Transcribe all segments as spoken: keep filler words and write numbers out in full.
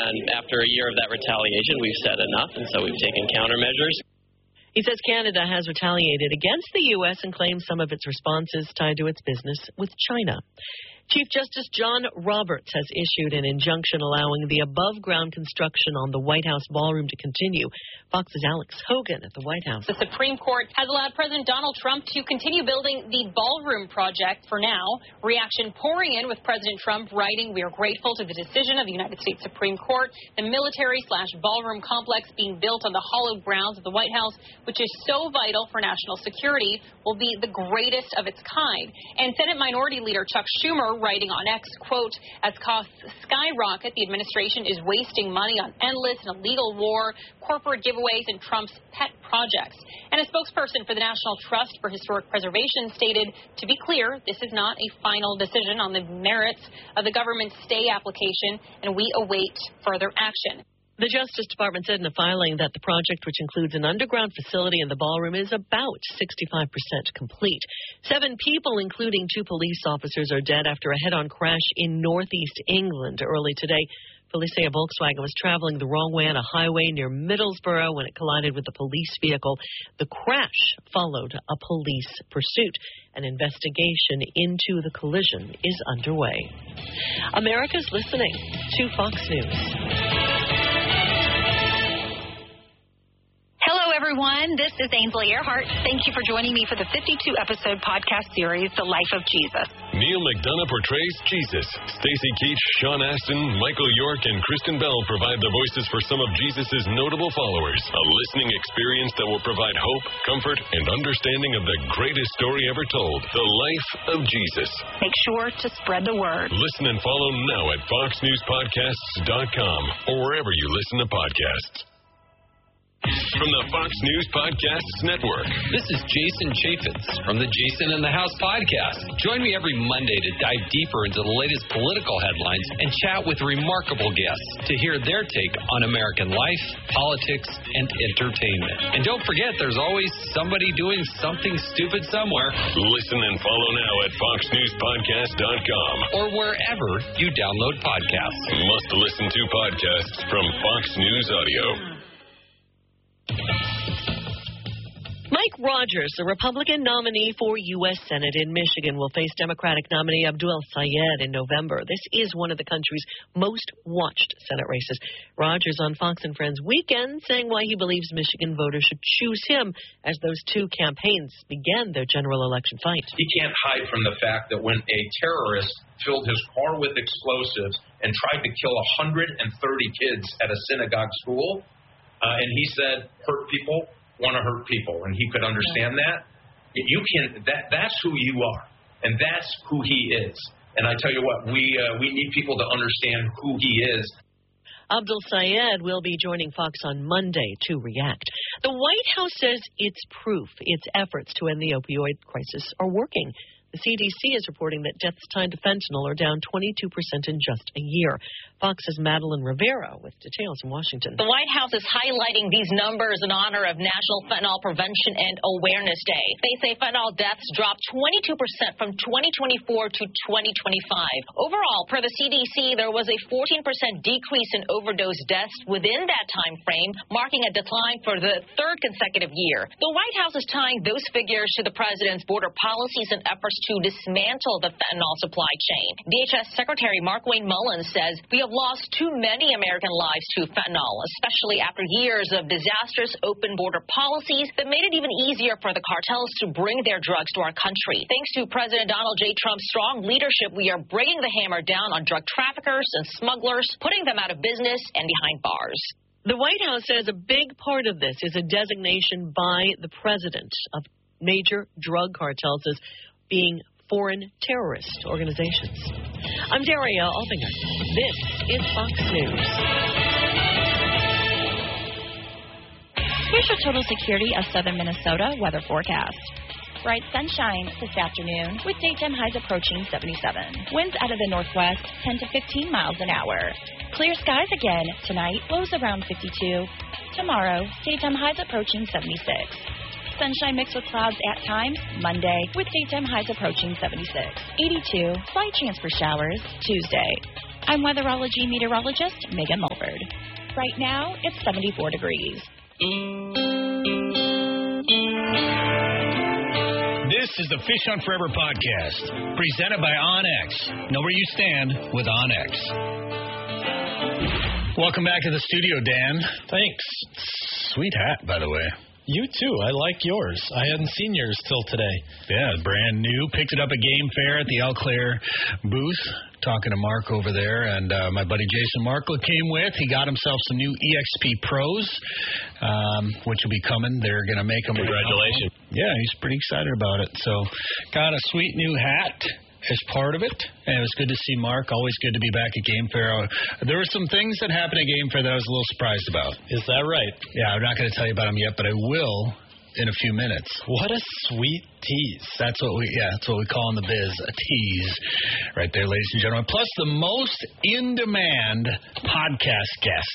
And after a year of that retaliation, we've said enough, and so we've taken countermeasures. He says Canada has retaliated against the U S and claims some of its responses tied to its business with China. Chief Justice John Roberts has issued an injunction allowing the above-ground construction on the White House ballroom to continue. Fox's Alex Hogan at the White House. The Supreme Court has allowed President Donald Trump to continue building the ballroom project for now. Reaction pouring in with President Trump writing, "We are grateful to the decision of the United States Supreme Court. The military-slash-ballroom complex being built on the hallowed grounds of the White House, which is so vital for national security, will be the greatest of its kind." And Senate Minority Leader Chuck Schumer writing on X, quote, "As costs skyrocket, the administration is wasting money on endless and illegal war, corporate giveaways, and Trump's pet projects." And a spokesperson for the National Trust for Historic Preservation stated, "To be clear, this is not a final decision on the merits of the government's stay application, and we await further action." The Justice Department said in a filing that the project, which includes an underground facility and the ballroom, is about sixty-five percent complete. Seven people, including two police officers, are dead after a head-on crash in northeast England early today. Police say a Volkswagen was traveling the wrong way on a highway near Middlesbrough when it collided with a police vehicle. The crash followed a police pursuit. An investigation into the collision is underway. America's listening to Fox News. Hello, everyone. This is Ainsley Earhart. Thank you for joining me for the fifty-two episode podcast series, The Life of Jesus. Neil McDonough portrays Jesus. Stacey Keach, Sean Astin, Michael York, and Kristen Bell provide the voices for some of Jesus' notable followers. A listening experience that will provide hope, comfort, and understanding of the greatest story ever told, The Life of Jesus. Make sure to spread the word. Listen and follow now at fox news podcasts dot com or wherever you listen to podcasts. From the Fox News Podcasts Network, this is Jason Chaffetz from the Jason in the House podcast. Join me every Monday to dive deeper into the latest political headlines and chat with remarkable guests to hear their take on American life, politics, and entertainment. And don't forget, there's always somebody doing something stupid somewhere. Listen and follow now at fox news podcast dot com or wherever you download podcasts. Must listen to podcasts from Fox News Audio. Mike Rogers, the Republican nominee for U S Senate in Michigan, will face Democratic nominee Abdul Sayed in November. This is one of the country's most watched Senate races. Rogers on Fox and Friends Weekend saying why he believes Michigan voters should choose him as those two campaigns began their general election fight. He can't hide from the fact that when a terrorist filled his car with explosives and tried to kill one hundred thirty kids at a synagogue school, uh, and he said, hurt people want to hurt people, and he could understand that. You can that that's who you are, and that's who he is. And I tell you what, we uh, we need people to understand who he is. Abdul Sayed will be joining Fox on Monday to react. The White House says it's proof its efforts to end the opioid crisis are working. The C D C is reporting that deaths tied to fentanyl are down twenty-two percent in just a year. Fox's Madeline Rivera with details in Washington. The White House is highlighting these numbers in honor of National Fentanyl Prevention and Awareness Day. They say fentanyl deaths dropped twenty-two percent from twenty twenty-four to twenty twenty-five. Overall, per the C D C, there was a fourteen percent decrease in overdose deaths within that time frame, marking a decline for the third consecutive year. The White House is tying those figures to the president's border policies and efforts to dismantle the fentanyl supply chain. D H S Secretary Markwayne Mullins says we have lost too many American lives to fentanyl, especially after years of disastrous open border policies that made it even easier for the cartels to bring their drugs to our country. Thanks to President Donald J. Trump's strong leadership, we are bringing the hammer down on drug traffickers and smugglers, putting them out of business and behind bars. The White House says a big part of this is a designation by the president of major drug cartels as being foreign terrorist organizations. I'm Daria Albinger. This is Fox News. Here's your total security of southern Minnesota weather forecast. Bright sunshine this afternoon with daytime highs approaching seventy-seven. Winds out of the northwest ten to fifteen miles an hour. Clear skies again tonight, lows around fifty-two. Tomorrow, daytime highs approaching seventy-six. Sunshine mixed with clouds at times Monday with daytime highs approaching seventy-six. eighty-two, slight chance for showers Tuesday. I'm weatherology meteorologist Megan Mulford. Right now, it's seventy-four degrees. This is the Fish Hunt Forever podcast, presented by OnX. Know where you stand with OnX. Welcome back to the studio, Dan. Thanks. Sweet hat, by the way. You too. I like yours. I hadn't seen yours till today. Yeah, brand new. Picked it up at Game Fair at the Eau Claire booth. Talking to Mark over there, and uh, my buddy Jason Markle came with. He got himself some new E X P Pros, um, which will be coming. They're going to make them. Congratulations. Yeah, he's pretty excited about it. So, got a sweet new hat as part of it, and it was good to see Mark. Always good to be back at Game Fair. There were some things that happened at Game Fair that I was a little surprised about. Is that right? Yeah, I'm not going to tell you about them yet, but I will in a few minutes. What a sweet tease. That's what we, yeah, that's what we call in the biz, a tease. Right there, ladies and gentlemen. Plus the most in-demand podcast guest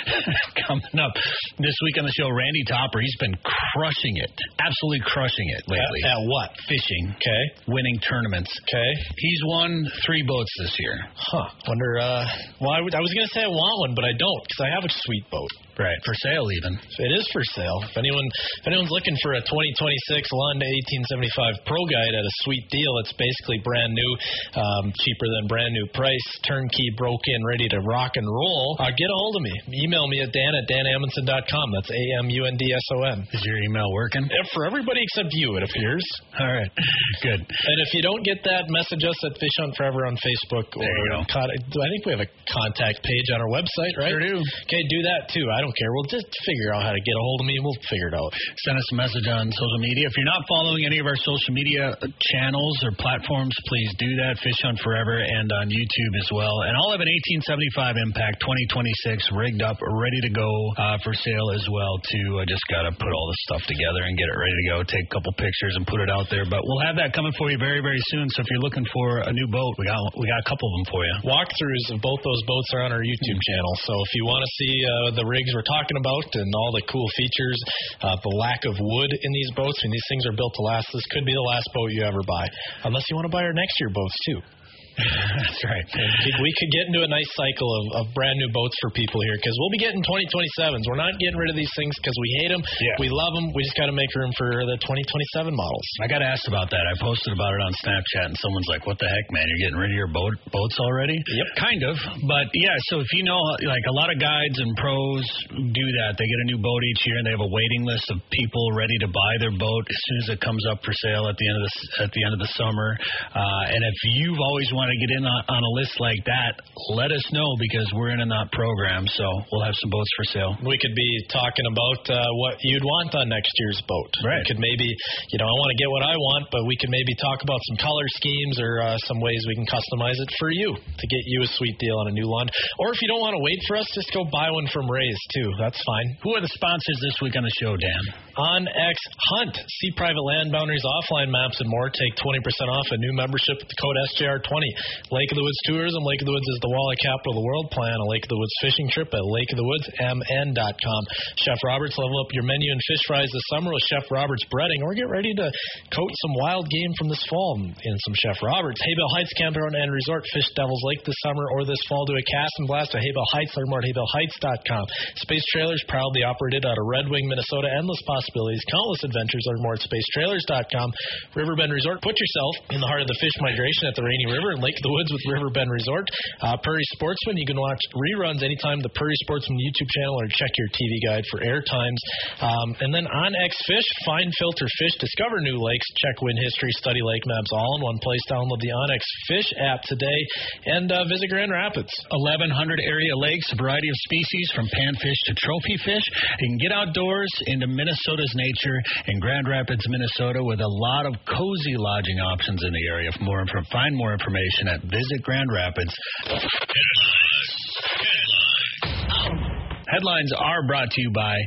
coming up this week on the show, Randy Topper. He's been crushing it, absolutely crushing it lately. At, at what? Fishing. Okay. Winning tournaments. Okay. He's won three boats this year. Huh. Wonder, uh, well, I, w- I was going to say I want one, but I don't, because I have a sweet boat. Right, for sale even. It is for sale. If anyone, if anyone's looking for a twenty twenty-six Londa eighteen seventy-five Pro Guide at a sweet deal, it's basically brand new, um, cheaper than brand new price, turnkey, broke in, ready to rock and roll. Uh, get a hold of me. Email me at Dan at Dan Amundsen dot com. That's A M U N D S O N. Is your email working? Yeah, for everybody except you, it appears. All right, good. And if you don't get that, message us at Fish Hunt Forever on Facebook. There or you go. Con- I think we have a contact page on our website, right? Sure do. Okay, do that too. I don't care. We'll just figure out how to get a hold of me. We'll figure it out. Send us a message on social media. If you're not following any of our social media channels or platforms, please do that. Fish Hunt Forever and on YouTube as well. And I'll have an eighteen seventy-five Impact twenty twenty-six rigged up, ready to go uh, for sale as well, too. I just got to put all this stuff together and get it ready to go, take a couple pictures and put it out there. But we'll have that coming for you very, very soon. So if you're looking for a new boat, we got we got a couple of them for you. Walkthroughs of both those boats are on our YouTube channel. So if you want to see uh, the rigs we're talking about and all the cool features, uh, the lack of wood in these boats, I mean, these things are built to last. This could be the last boat you ever buy, unless you want to buy our next year boats too. That's right. We could get into a nice cycle of, of brand new boats for people here, because we'll be getting twenty twenty-sevens. We're not getting rid of these things because we hate them. Yeah. We love them. We just got to make room for the twenty twenty-seven models. I got asked about that. I posted about it on Snapchat, and someone's like, what the heck, man? You're getting rid of your boat boats already? Yep. Kind of. But, yeah, so if you know, like a lot of guides and pros do that. They get a new boat each year, and they have a waiting list of people ready to buy their boat as soon as it comes up for sale at the end of the, at the end of the summer. Uh, and if you've always wanted to get in on, on a list like that, let us know, because we're in in that program, so we'll have some boats for sale. We could be talking about uh, what you'd want on next year's boat. Right. We could maybe, you know, I want to get what I want, but we could maybe talk about some color schemes or uh, some ways we can customize it for you to get you a sweet deal on a new lawn. Or if you don't want to wait for us, just go buy one from Ray's too. That's fine. Who are the sponsors this week on the show, Dan? OnX Hunt. See private land boundaries, offline maps, and more. Take twenty percent off a new membership with the code S J R twenty. Lake of the Woods Tourism. Lake of the Woods is the walleye capital of the world. Plan a Lake of the Woods fishing trip at lake of the woods m n dot com. Chef Roberts, level up your menu and fish fries this summer with Chef Roberts breading, or get ready to coat some wild game from this fall in some Chef Roberts. Haybell Heights Campground and Resort. Fish Devil's Lake this summer or this fall. Do a cast and blast at Haybell Heights. Learn more at haybell heights dot com. Space Trailers, proudly operated out of Red Wing, Minnesota. Endless possibilities, countless adventures. Learn more at space trailers dot com. Riverbend Resort. Put yourself in the heart of the fish migration at the Rainy River and Lake of the Woods with Riverbend Resort. Uh, Prairie Sportsman, you can watch reruns anytime, the Prairie Sportsman YouTube channel, or check your T V guide for air times. Um, and then OnX Fish, find, filter fish, discover new lakes, check wind history, study lake maps, all in one place. Download the OnX Fish app today and uh, visit Grand Rapids. eleven hundred area lakes, a variety of species from panfish to trophy fish. You can get outdoors into Minnesota's nature in Grand Rapids, Minnesota, with a lot of cozy lodging options in the area. For more, find more information at Visit Grand Rapids. Headlines. Headlines are brought to you by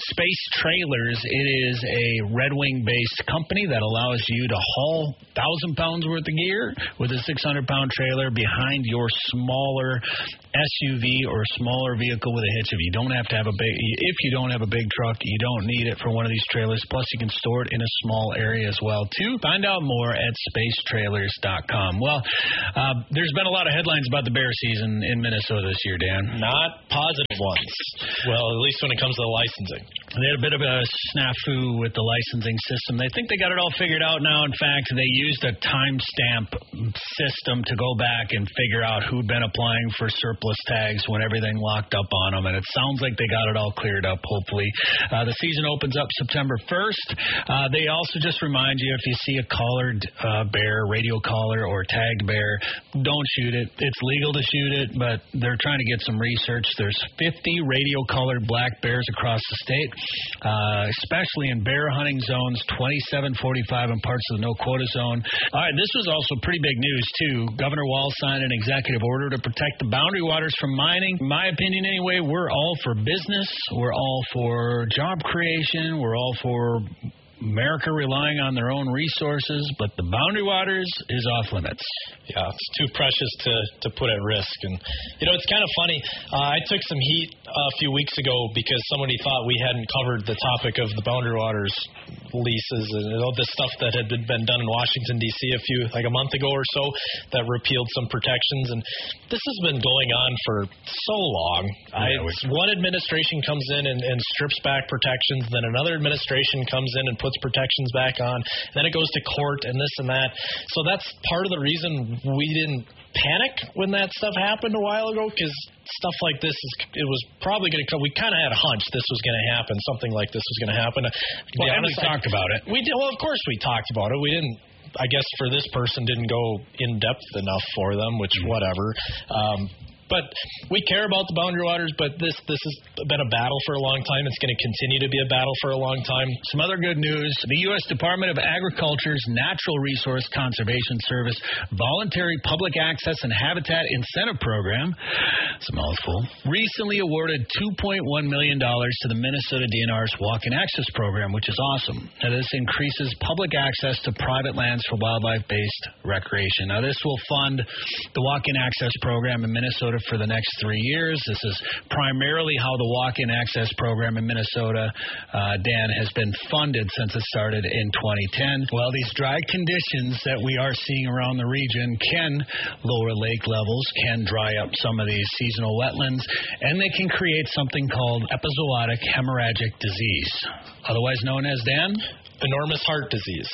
Space Trailers. It is a Red Wing-based company that allows you to haul one thousand pounds worth of gear with a six hundred pound trailer behind your smaller S U V or smaller vehicle with a hitch. If you don't have to have a big, if you don't have a big truck, you don't need it for one of these trailers. Plus, you can store it in a small area as well, too. Find out more at space trailers dot com. Well, uh, there's been a lot of headlines about the bear season in Minnesota this year, Dan. Not positive ones. Well, at least when it comes to the licensing. They had a bit of a snafu with the licensing system. They think they got it all figured out now. In fact, they used a timestamp system to go back and figure out who'd been applying for surplus tags when everything locked up on them. And it sounds like they got it all cleared up, hopefully. Uh, the season opens up September first. Uh, they also just remind you, if you see a collared uh, bear, radio collar, or tagged bear, don't shoot it. It's legal to shoot it, but they're trying to get some research. There's fifty radio collared black bears across the state, uh, especially in bear hunting zones twenty-seven, forty-five, and parts of the no quota zone. All right, this was also pretty big news, too. Governor Walz signed an executive order to protect the boundary waters from mining. In my opinion, anyway, we're all for business. We're all for job creation. We're all for America relying on their own resources, but the boundary waters is off limits. Yeah, it's too precious to, to put at risk. And, you know, it's kind of funny. Uh, I took some heat a few weeks ago because somebody thought we hadn't covered the topic of the boundary waters leases and all this stuff that had been, been done in Washington, D C a few, like a month ago or so, that repealed some protections. And this has been going on for so long. Yeah, I, one administration comes in and, and strips back protections, then another administration comes in and puts protections back on, then it goes to court and this and that. So that's part of the reason we didn't panic when that stuff happened a while ago, because stuff like this is it was probably going to come. We kind of had a hunch this was going to happen. Something like this was going to happen. Well, and we talked about it. We did. Well, of course we talked about it. We didn't. I guess for this person didn't go in depth enough for them, which whatever. Um, But we care about the boundary waters, but this this has been a battle for a long time. It's going to continue to be a battle for a long time. Some other good news. The U S Department of Agriculture's Natural Resource Conservation Service Voluntary Public Access and Habitat Incentive Program, it's a mouthful, recently awarded two point one million dollars to the Minnesota D N R's Walk-in Access Program, which is awesome. Now, this increases public access to private lands for wildlife-based recreation. Now, this will fund the Walk-in Access Program in Minnesota for the next three years. This is primarily how the Walk-in Access Program in Minnesota, uh, Dan, has been funded since it started in twenty ten. Well, these dry conditions that we are seeing around the region can lower lake levels, can dry up some of these seasonal wetlands, and they can create something called epizootic hemorrhagic disease, otherwise known as, Dan? Enormous heart disease.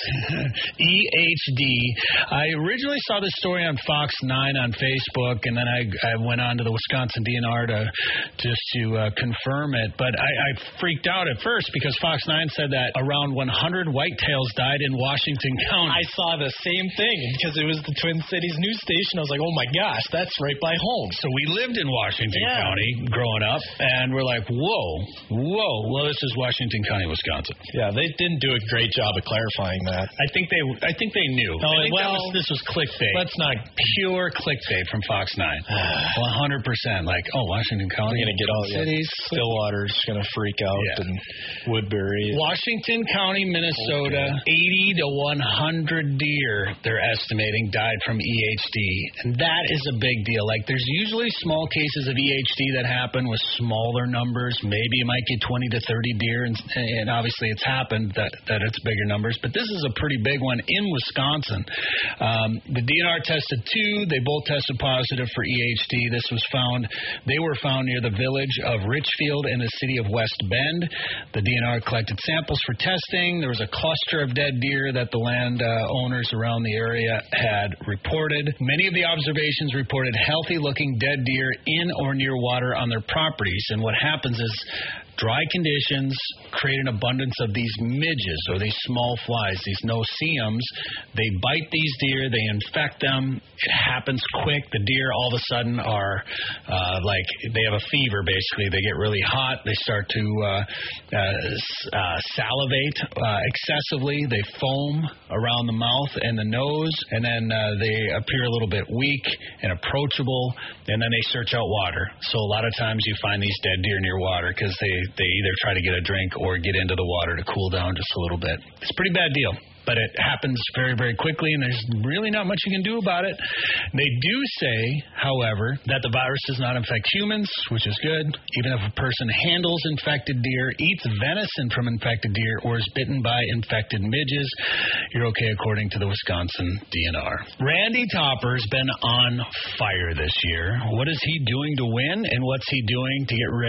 E H D. I originally saw this story on Fox nine on Facebook, and then I, I went on to the Wisconsin D N R to just to uh, confirm it. But I, I freaked out at first because Fox nine said that around one hundred whitetails died in Washington County. I saw the same thing because it was the Twin Cities news station. I was like, oh my gosh, that's right by home. So we lived in Washington yeah. County growing up, and we're like, whoa, whoa. Well, this is Washington County, Wisconsin. Yeah, they didn't do a great job of clarifying that. I think they, I think they knew. No, I think well, that was, this was clickbait. Let's not pure clickbait from Fox nine. One hundred percent. Like, oh, Washington County, going to get all cities. Yeah. Stillwater's going to freak out, yeah. and Woodbury. Washington County, Minnesota, okay. eighty to one hundred deer, they're estimating, died from E H D, and that is a big deal. Like, there's usually small cases of E H D that happen with smaller numbers. Maybe you might get twenty to thirty deer, and, and obviously it's happened that that it's bigger numbers, but this is a pretty big one in Wisconsin. Um, the D N R tested two. They both tested positive for E H D. This was found, they were found near the village of Richfield in the city of West Bend. The D N R collected samples for testing. There was a cluster of dead deer that the land uh, owners around the area had reported. Many of the observations reported healthy-looking dead deer in or near water on their properties, and what happens is dry conditions create an abundance of these midges, or these small flies, these no-see-ums, they bite these deer, they infect them. It happens quick. The deer all of a sudden are uh, like they have a fever, basically. They get really hot. They start to uh, uh, uh, salivate uh, excessively. They foam around the mouth and the nose, and then uh, they appear a little bit weak and approachable, and then they search out water. So a lot of times you find these dead deer near water because they, they either try to get a drink or get into the water to cool down just a little bit. It's a pretty bad deal. But it happens very, very quickly, and there's really not much you can do about it. They do say, however, that the virus does not infect humans, which is good. Even if a person handles infected deer, eats venison from infected deer, or is bitten by infected midges, you're okay according to the Wisconsin D N R. Randy Topper's been on fire this year. What is he doing to win, and what's he doing to get rid